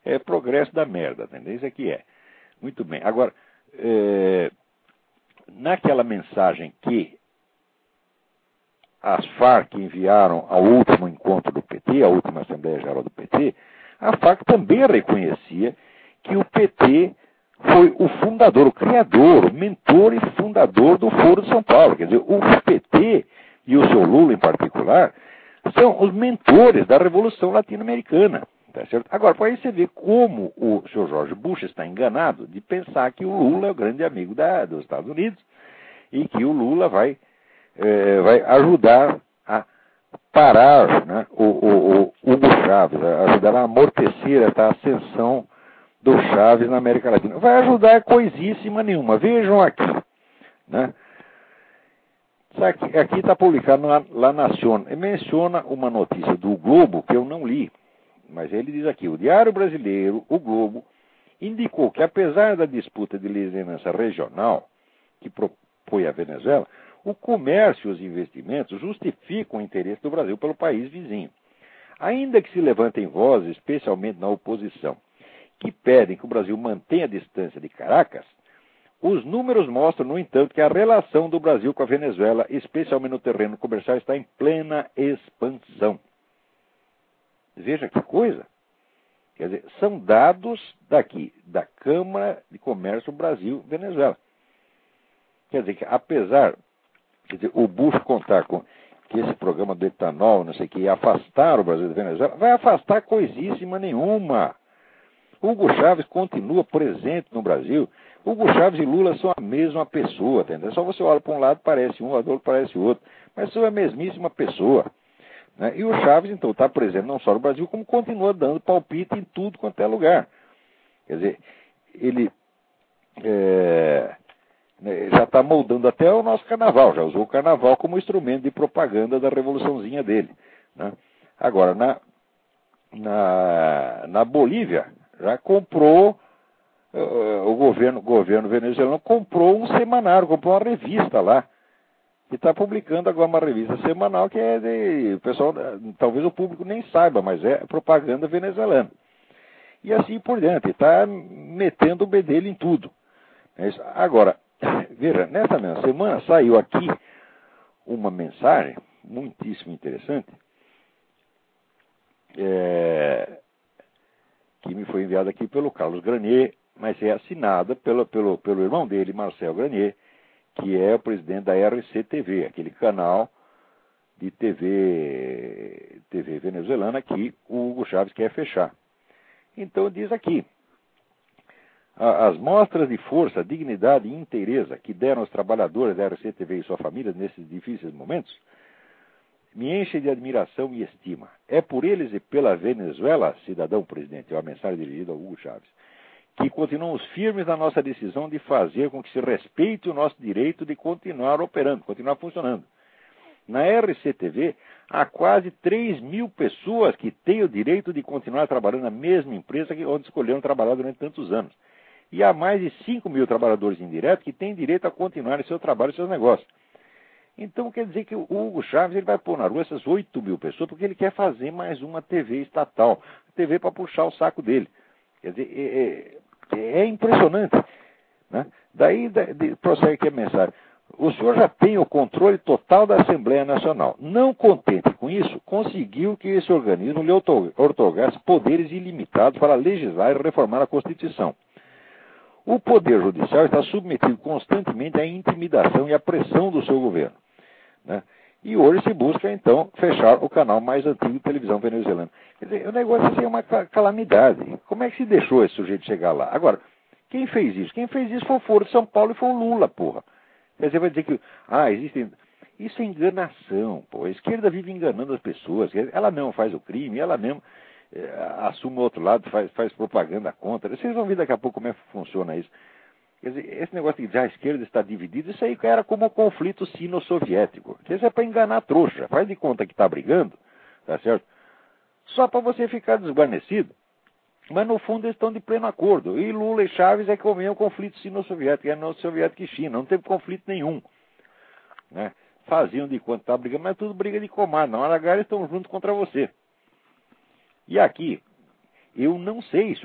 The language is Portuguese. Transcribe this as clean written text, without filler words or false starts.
É progresso da merda, entendeu? Isso aqui é. Muito bem. Agora, naquela mensagem que as Farc enviaram ao último encontro do PT, à última Assembleia Geral do PT, a Farc também reconhecia que o PT foi o fundador, o criador, o mentor e fundador do Foro de São Paulo. Quer dizer, o PT e o seu Lula em particular são os mentores da Revolução Latino-Americana. Tá certo? Agora, para aí você ver como o Sr. George Bush está enganado de pensar que o Lula é o grande amigo dos Estados Unidos e que o Lula vai ajudar a parar, né, o Hugo Chávez, ajudar a amortecer essa ascensão do Chávez na América Latina. Vai ajudar coisíssima nenhuma. Vejam aqui. Né? Aqui está publicado na La Nación. Menciona uma notícia do Globo que eu não li. Mas ele diz aqui, o Diário Brasileiro, o Globo, indicou que apesar da disputa de liderança regional que propõe a Venezuela, o comércio e os investimentos justificam o interesse do Brasil pelo país vizinho. Ainda que se levantem vozes, especialmente na oposição, que pedem que o Brasil mantenha a distância de Caracas, os números mostram, no entanto, que a relação do Brasil com a Venezuela, especialmente no terreno comercial, está em plena expansão. Veja que coisa. Quer dizer, são dados daqui, da Câmara de Comércio Brasil-Venezuela. Quer dizer, que apesar de o Bush contar com que esse programa do etanol, não sei o que, ia afastar o Brasil da Venezuela, vai afastar coisíssima nenhuma. Hugo Chávez continua presente no Brasil. Hugo Chávez e Lula são a mesma pessoa, entendeu? Só você olha para um lado, parece um, do outro parece outro. Mas são a mesmíssima pessoa. Né? E o Chávez, então, está presente não só no Brasil, como continua dando palpite em tudo quanto é lugar. Quer dizer, ele já está moldando até o nosso carnaval, já usou o carnaval como instrumento de propaganda da revoluçãozinha dele. Né? Agora, na Bolívia, já comprou, o governo venezuelano comprou um semanário, comprou uma revista lá, que está publicando agora uma revista semanal que é o pessoal, talvez o público nem saiba, mas é propaganda venezuelana. E assim por diante, está metendo o bedelho em tudo. Agora, veja, nessa mesma semana saiu aqui uma mensagem muitíssimo interessante, que me foi enviada aqui pelo Carlos Granier, mas é assinada pelo irmão dele, Marcel Granier, que é o presidente da RCTV, aquele canal de TV venezuelana que o Hugo Chávez quer fechar. Então diz aqui, as mostras de força, dignidade e inteireza que deram aos trabalhadores da RCTV e sua família nesses difíceis momentos, me enchem de admiração e estima. É por eles e pela Venezuela, cidadão presidente, é uma mensagem dirigida ao Hugo Chávez, que continuamos firmes na nossa decisão de fazer com que se respeite o nosso direito de continuar operando, continuar funcionando. Na RCTV, há quase 3.000 pessoas que têm o direito de continuar trabalhando na mesma empresa onde escolheram trabalhar durante tantos anos. E há mais de 5.000 trabalhadores indiretos que têm direito a continuar em seu trabalho e seus negócios. Então quer dizer que o Hugo Chávez ele vai pôr na rua essas 8.000 pessoas porque ele quer fazer mais uma TV estatal, TV para puxar o saco dele. Quer dizer, é impressionante. Né? Daí prossegue aqui a mensagem. O senhor já tem o controle total da Assembleia Nacional. Não contente com isso, conseguiu que esse organismo lhe outorgasse poderes ilimitados para legislar e reformar a Constituição. O Poder Judicial está submetido constantemente à intimidação e à pressão do seu governo. Né? E hoje se busca, então, fechar o canal mais antigo de televisão venezuelana. Quer dizer, o negócio assim é uma calamidade. Como é que se deixou esse sujeito chegar lá? Agora, quem fez isso? Quem fez isso foi o Foro de São Paulo e foi o Lula, porra. Quer dizer, vai dizer que, existem... Isso é enganação, pô. A esquerda vive enganando as pessoas. Ela mesmo faz o crime, ela mesmo assume o outro lado, faz propaganda contra. Vocês vão ver daqui a pouco como é que funciona isso. Quer dizer, esse negócio de dizer a esquerda está dividida, isso aí era como o conflito sino-soviético. Isso é para enganar a trouxa. Faz de conta que está brigando, tá certo? Só para você ficar desguarnecido. Mas no fundo eles estão de pleno acordo. E Lula e Chávez é que houve o conflito sino-soviético, é no soviético e China. Não teve conflito nenhum. Né? Faziam de conta que está brigando, mas é tudo briga de comadre. Na hora H eles estão juntos contra você. E aqui, eu não sei se